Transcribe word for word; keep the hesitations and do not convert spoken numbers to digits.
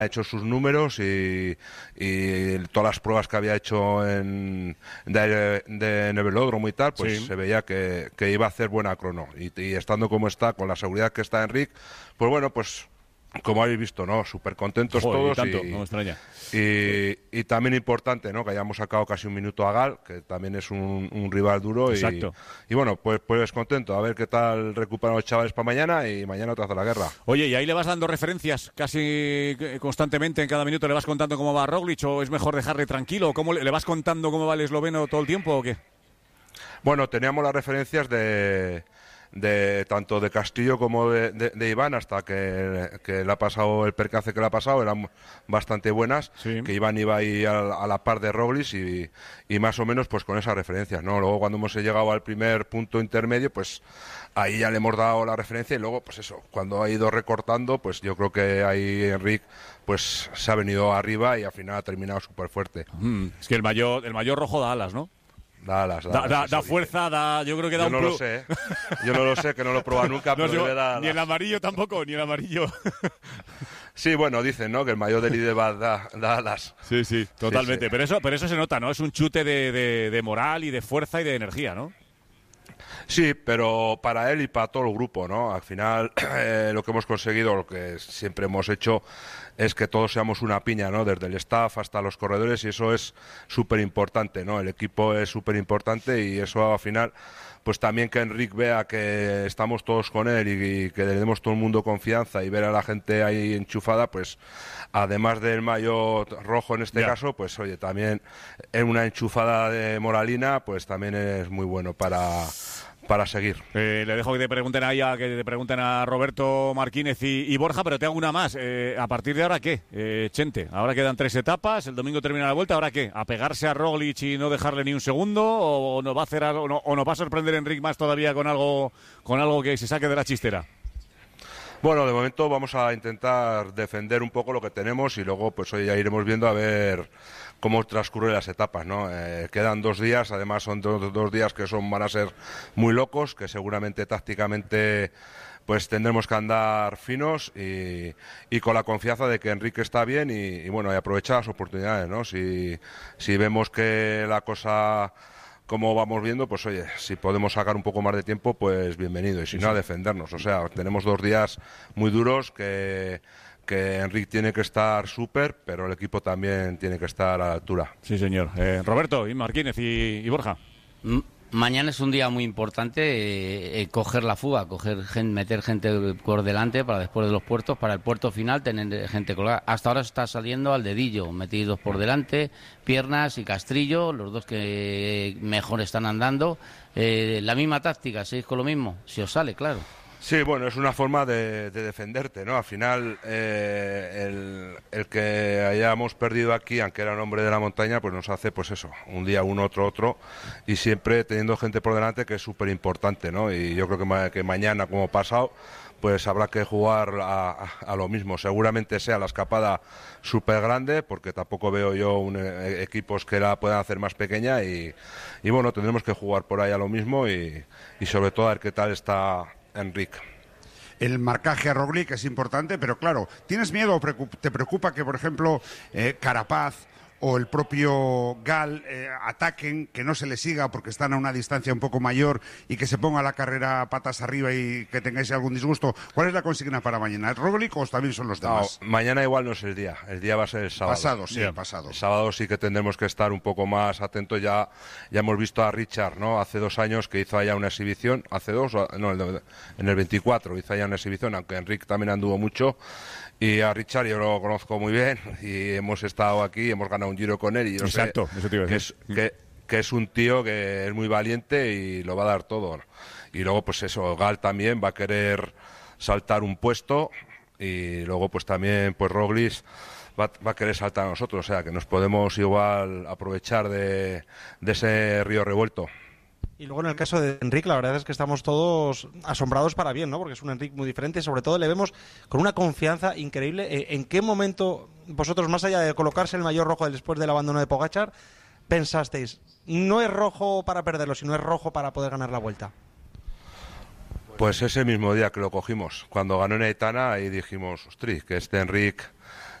ha hecho sus números y, y todas las pruebas que había hecho en, de, de, en el velódromo y tal, pues sí, se veía que, que iba a hacer buena crono. Y, y estando como está, con la seguridad que está Enric, pues bueno, pues como habéis visto, ¿no? Súper contentos Joder, todos. Y, tanto, y, no me extraña. Y, y también importante, ¿no? Que hayamos sacado casi un minuto a Gal, que también es un, un rival duro. Exacto. Y, y bueno, pues, pues contento. A ver qué tal recuperan los chavales para mañana y mañana otra vez la guerra. Oye, ¿y ahí le vas dando referencias casi constantemente? ¿En cada minuto le vas contando cómo va Roglic o es mejor dejarle tranquilo? ¿Cómo le, le vas contando cómo va el esloveno todo el tiempo o qué? Bueno, teníamos las referencias de... de tanto de Castillo como de, de, de Iván, hasta que, que le ha pasado el percance que le ha pasado, eran bastante buenas, sí. Que Iván iba ahí a, a la par de Roglic y, y más o menos pues con esas referencias, ¿no? Luego cuando hemos llegado al primer punto intermedio, pues ahí ya le hemos dado la referencia y luego pues eso, cuando ha ido recortando, pues yo creo que ahí Enric pues se ha venido arriba y al final ha terminado súper fuerte. Mm, es que el mayor, el mayor rojo da alas, ¿no? Da alas, da, da, da, da dice. fuerza, da, yo creo que da yo un no plus. Lo sé, yo no lo sé, que no lo he probado nunca, no, pero yo, debe dar ni el amarillo tampoco, ni el amarillo. Sí, bueno, dicen, ¿no? Que el mayor del I D va da, da alas. Sí, sí, totalmente. Sí, sí. Pero eso, pero eso se nota, ¿no? Es un chute de, de, de moral y de fuerza y de energía, ¿no? Sí, pero para él y para todo el grupo, ¿no? Al final, eh, lo que hemos conseguido, lo que siempre hemos hecho, es que todos seamos una piña, ¿no? Desde el staff hasta los corredores, y eso es súper importante, ¿no? El equipo es súper importante y eso al final, pues también que Enric vea que estamos todos con él y, y que le demos todo el mundo confianza y ver a la gente ahí enchufada, pues además del maillot rojo en este yeah. caso, pues oye, también en una enchufada de moralina, pues también es muy bueno para... para seguir. Eh, le dejo que te pregunten ahí a, que te pregunten a Roberto Martínez y, y Borja, pero te hago una más. Eh, ¿A partir de ahora qué, eh, Chente? Ahora quedan tres etapas, el domingo termina la vuelta, ¿ahora qué? ¿A pegarse a Roglic y no dejarle ni un segundo? ¿O nos va a hacer algo, no, o nos va a sorprender Enric más todavía con algo, con algo que se saque de la chistera? Bueno, de momento vamos a intentar defender un poco lo que tenemos y luego pues hoy ya iremos viendo a ver cómo transcurren las etapas, ¿no? Eh, quedan dos días, además son dos, dos días que son van a ser muy locos, que seguramente tácticamente pues tendremos que andar finos y, y con la confianza de que Enrique está bien y, y bueno, y aprovechar las oportunidades, ¿no? Si, si vemos que la cosa... como vamos viendo, pues oye, si podemos sacar un poco más de tiempo, pues bienvenido. Y si no, a defendernos. O sea, tenemos dos días muy duros que, que Enric tiene que estar súper, pero el equipo también tiene que estar a la altura. Sí, señor. Eh, Roberto, y Martínez y, y Borja. M- Mañana es un día muy importante, eh, eh, coger la fuga, coger gen, meter gente por delante para después de los puertos, para el puerto final tener gente colgada. Hasta ahora está saliendo al dedillo, metidos por delante, Piernas y Castrillo, los dos que mejor están andando. Eh, la misma táctica, ¿seguís con lo mismo? Si os sale, claro. Sí, bueno, es una forma de, de defenderte, ¿no? Al final, eh, el, el que hayamos perdido aquí, aunque era un hombre de la montaña, pues nos hace, pues eso, un día uno, otro, otro, y siempre teniendo gente por delante, que es súper importante, ¿no? Y yo creo que, ma- que mañana, como pasado, pues habrá que jugar a, a, a lo mismo. Seguramente sea la escapada súper grande, porque tampoco veo yo un, eh, equipos que la puedan hacer más pequeña, y, y bueno, tendremos que jugar por ahí a lo mismo, y, y sobre todo a ver qué tal está Enric. El marcaje a Roglic es importante, pero claro, ¿tienes miedo o preocup- te preocupa que, por ejemplo, eh, Carapaz o el propio Gal eh, ataquen, que no se le siga porque están a una distancia un poco mayor y que se ponga la carrera patas arriba y que tengáis algún disgusto? ¿Cuál es la consigna para mañana? ¿El Roglic o también son los demás? No, mañana igual no es el día, el día va a ser el sábado. Pasado, sí, Bien. pasado. El sábado sí que tendremos que estar un poco más atentos. Ya, ya hemos visto a Richard, ¿no? Hace dos años que hizo allá una exhibición, hace dos, no, en el veinticuatro hizo allá una exhibición, aunque Enric también anduvo mucho. Y a Richard yo lo conozco muy bien y hemos estado aquí, hemos ganado un Giro con él y yo Exacto, sé eso te iba a que, decir. es, que, que es un tío que es muy valiente y lo va a dar todo. Y luego pues eso, Gal también va a querer saltar un puesto y luego pues también pues Roglic va, va a querer saltar a nosotros, o sea que nos podemos igual aprovechar de, de ese río revuelto. Y luego en el caso de Enric, la verdad es que estamos todos asombrados para bien, ¿no? Porque es un Enric muy diferente, sobre todo le vemos con una confianza increíble. ¿En qué momento vosotros, más allá de colocarse el maillot rojo después del abandono de Pogačar, pensasteis, no es rojo para perderlo, sino es rojo para poder ganar la Vuelta? Pues ese mismo día que lo cogimos, cuando ganó en Aitana, ahí dijimos, ostras, que este Enric